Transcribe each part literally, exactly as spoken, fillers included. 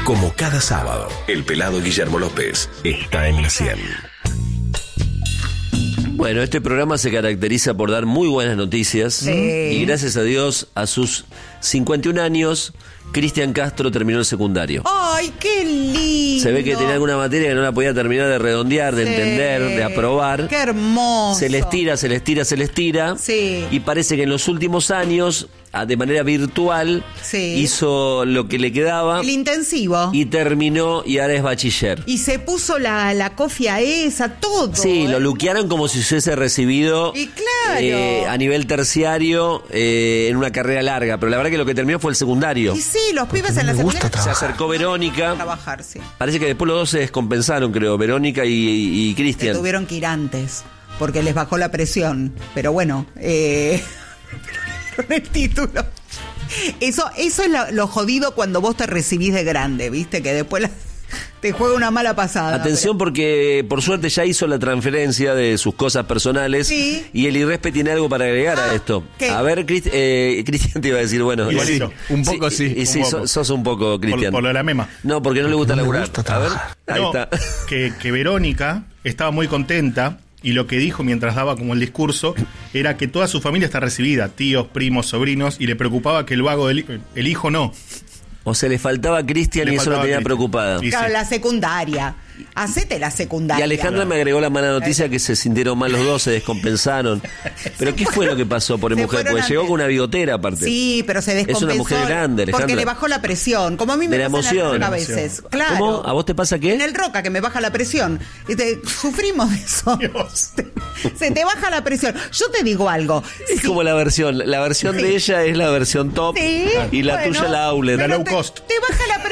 Como cada sábado, el pelado Guillermo López está en la cien. Bueno, este programa se caracteriza por dar muy buenas noticias. Sí. Y gracias a Dios, a sus cincuenta y un años, Cristian Castro terminó el secundario. ¡Ay, qué lindo! Se ve que tenía alguna materia que no la podía terminar de redondear, de Sí. entender, de aprobar. ¡Qué hermoso! Se le estira, se le estira, se le estira. Sí. Y parece que en los últimos años, de manera virtual, Sí. hizo lo que le quedaba El intensivo. y terminó y ahora es bachiller. Y se puso la, la cofia esa, todo. Sí, lo ¿eh? luquearon como si se hubiese recibido Y claro. eh, a nivel terciario eh, en una carrera larga, pero la verdad que lo que terminó fue el secundario. Y sí, los pibes en la secundaria. Se acercó Verónica. Trabajar, sí. Parece que después los dos se descompensaron, creo, Verónica y, y, y Se Cristian. tuvieron que ir antes, porque les bajó la presión. Pero bueno, eh... el título. Eso, eso es lo, lo jodido cuando vos te recibís de grande, ¿viste? Que después la, te juega una mala pasada. Atención, pero... porque por suerte ya hizo la transferencia de sus cosas personales. Sí. Y el IRRESPE tiene algo para agregar Ah, a esto. ¿qué? A ver, Crist- eh, Cristian te iba a decir, bueno. Igualito. sí, Un poco sí, Y un sí, poco. sos, sos un poco, Cristian. Por, por lo de la mema. No, porque no le gusta No me laburar. gusta A ver, trabajar. ahí No, está. que, que Verónica estaba muy contenta y lo que dijo mientras daba como el discurso era que toda su familia está recibida, tíos, primos, sobrinos, y le preocupaba que el vago del el hijo no. O sea, le faltaba a Cristian Le y eso la faltaba tenía Cristian. preocupada. Y Claro, sí. la secundaria. Hacete la secundaria. Y Alejandra me agregó la mala noticia que se sintieron mal los dos, se descompensaron. ¿Pero qué fue lo que pasó, pobre Se mujer? fueron Porque llegó antes. con una bigotera, aparte. Sí, pero se descompensó. Es una mujer grande, Alejandra. Porque le bajó la presión. Como a mí me De la pasa en el emoción. rock a De la veces. emoción. Claro. ¿Cómo? ¿A vos te pasa qué? En el roca, que me baja la presión. Y te- sufrimos de eso. Dios. Se te baja la presión. Yo te digo algo. Es Sí, como la versión. La versión Sí. de ella es la versión top. sí, Y la bueno, tuya la outlet. La pero low te- cost. Te baja la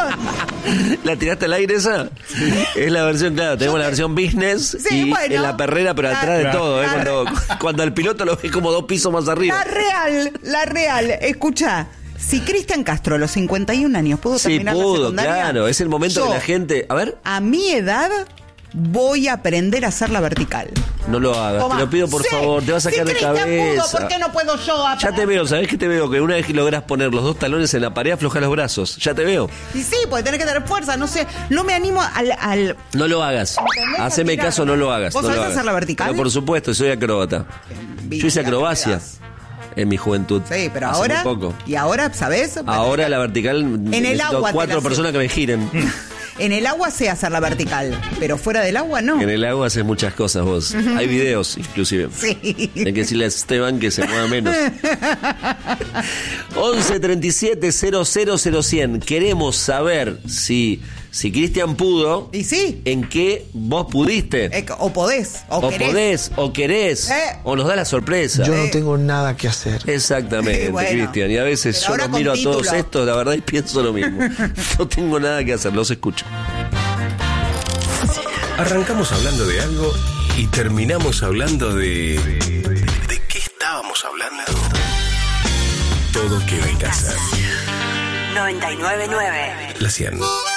presión. ¿La tiraste al aire esa? Es la versión, claro, tenemos Yo la te- versión business Sí, y bueno. en la perrera, pero La- atrás de la- todo, ¿eh? la- Cuando, cuando al piloto lo ves como dos pisos más arriba. La real, la real. Escucha, si Cristian Castro a los cincuenta y un años pudo Sí, terminar la pudo, secundaria, claro. Es el momento yo, que la gente. A ver, a mi edad, voy a aprender a hacer la vertical. no lo hagas, Toma. te lo pido por Sí, favor, te vas a si sacar de Cristian cabeza. pudo, ¿por qué no puedo yo? Ya te veo, ¿sabés qué te veo? Que una vez que lográs poner los dos talones en la pared, afloja los brazos. Ya te veo. Y sí, porque tenés que tener fuerza, no sé, no me animo al... al No lo hagas. ¿Entendés? Haceme Tirar. caso, no lo hagas. ¿Vos no lo sabés hagas. hacer la vertical? Pero por supuesto, soy acróbata. Yo hice acrobacia en mi juventud. Sí, pero hace ahora... muy poco. Y ahora, ¿sabés? Ahora la vertical. En el necesito agua te cuatro la personas que me giren. En el agua sé hacer la vertical, pero fuera del agua no. En el agua haces muchas cosas vos. Hay videos, inclusive. Sí. Hay que decirle a Esteban que se mueva menos. once treinta y siete cero cero cero cien. Queremos saber si, si Cristian pudo. Y sí. En qué vos pudiste. Eh, o podés, o, o querés. podés, o querés. Eh. O nos da la sorpresa. Yo Eh. no tengo nada que hacer. Exactamente, Sí, bueno. Cristian. Y a veces Pero yo ahora los con miro a todos título. estos, la verdad, y pienso lo mismo. No tengo nada que hacer, los escucho. Arrancamos hablando de algo y terminamos hablando de... ¿De qué estábamos hablando? Todo queda en casa. noventa y nueve punto nueve La cien.